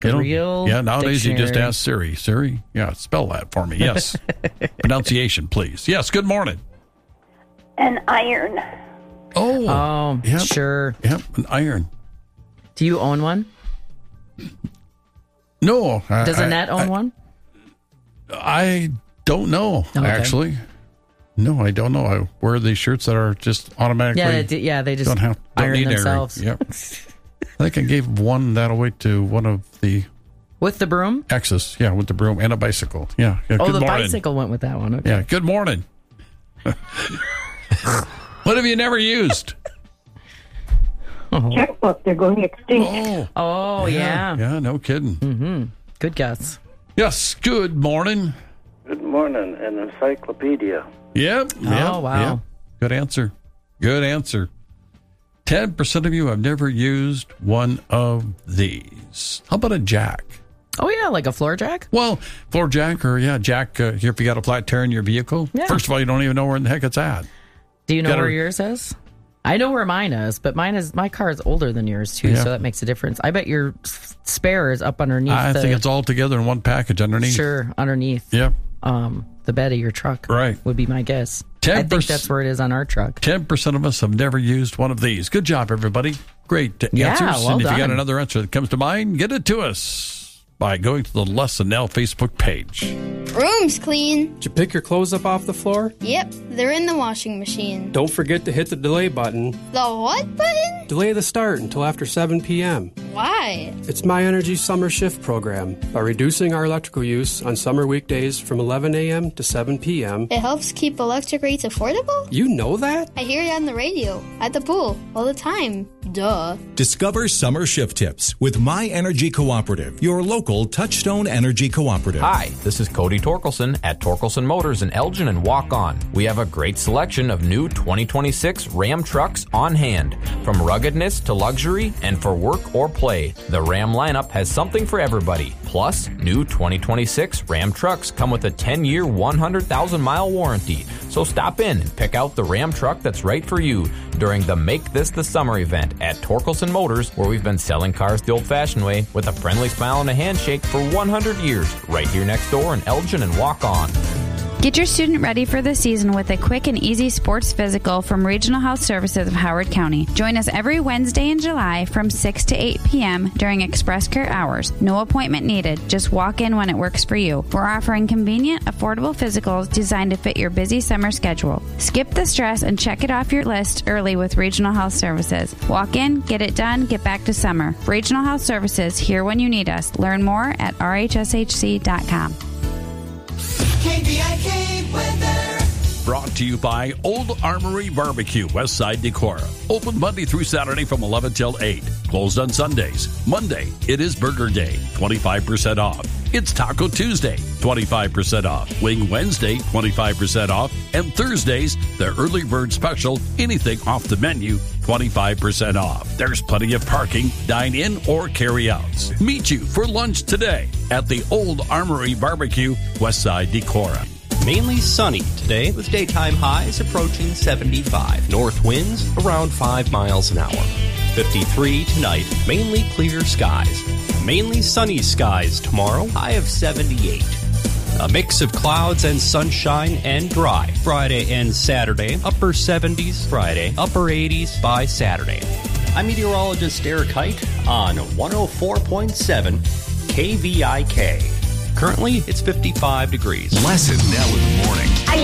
Real Yeah, nowadays you just dictionary. ask Siri. Siri, yeah, spell that for me. Yes. Pronunciation, please. Yes, good morning. An iron. Oh, yep. sure. Yep, an iron. Do you own one? No. Does Annette own one? I don't know, Okay. actually. No, I don't know. I wear these shirts that are just automatically. Yeah, they just don't iron need themselves. Airing. Yep. I think I gave one that away to one of the With the broom? exes. Yeah, with the broom and a bicycle. Yeah. Oh, good the morning. bicycle went with that one. Okay. Yeah, good morning. What have you never used? Checkbook. They're going extinct. Oh, yeah. Yeah, no kidding. Good guess. Yes, good morning. Good morning, an encyclopedia. Yep. Oh, wow. Yep. Good answer. Good answer. 10% of you have never used one of these. How about a jack? Oh, yeah, like a floor jack? Well, floor jack or, jack, if you got a flat tire in your vehicle. Yeah. First of all, you don't even know where in the heck it's at. Do you know Gotta- where yours is? I know where mine is, but my car is older than yours, too, Yeah. so that makes a difference. I bet your spare is up underneath I think it's all together in one package underneath. Sure, underneath Yep. the bed of your truck. Right. Would be my guess. 10%. I think that's where it is on our truck. 10% of us have never used one of these. Good job, everybody. Great Yeah, answers. well and if you got done. another answer that comes to mind, get it to us by going to the Les and Nell Facebook page. Room's clean. Did you pick your clothes up off the floor? Yep, they're in the washing machine. Don't forget to hit the delay button. The what button? Delay the start until after 7 p.m. Why? It's My Energy Summer Shift program. By reducing our electrical use on summer weekdays from 11 a.m. to 7 p.m. It helps keep electric rates affordable? You know that? I hear it on the radio, at the pool, all the time. Duh. Discover summer shift tips with My Energy Cooperative, your local Touchstone Energy Cooperative. Hi, this is Cody Torkelson at Torkelson Motors in Elgin and Walk On. We have a great selection of new 2026 Ram trucks on hand. From ruggedness to luxury and for work or play, the Ram lineup has something for everybody. Plus, new 2026 Ram trucks come with a 10-year, 100,000-mile warranty. So stop in and pick out the Ram truck that's right for you during the Make This the Summer event at Torkelson Motors, where we've been selling cars the old-fashioned way with a friendly smile and a handshake for 100 years, right here next door in Elgin and Walk On. Get your student ready for the season with a quick and easy sports physical from Regional Health Services of Howard County. Join us every Wednesday in July from 6 to 8 p.m. during Express Care hours. No appointment needed. Just walk in when it works for you. We're offering convenient, affordable physicals designed to fit your busy summer schedule. Skip the stress and check it off your list early with Regional Health Services. Walk in, get it done, get back to summer. Regional Health Services, here when you need us. Learn more at rhshc.com. KVIK weather. Brought to you by Old Armory Barbecue, Westside Decorah. Open Monday through Saturday from 11 till 8. Closed on Sundays. Monday, it is Burger Day, 25% off. It's Taco Tuesday, 25% off. Wing Wednesday, 25% off. And Thursdays, the early bird special, anything off the menu, 25% off. There's plenty of parking, dine in or carry outs. Meet you for lunch today at the Old Armory Barbecue, Westside Decorah. Mainly sunny today with daytime highs approaching 75. North winds around 5 miles an hour. 53 tonight, mainly clear skies. Mainly sunny skies tomorrow, high of 78. A mix of clouds and sunshine and dry. Friday and Saturday, upper 70s Friday, upper 80s by Saturday. I'm meteorologist Eric Height on 104.7 KVIK. Currently, it's 55 degrees. Les and Nell in the morning.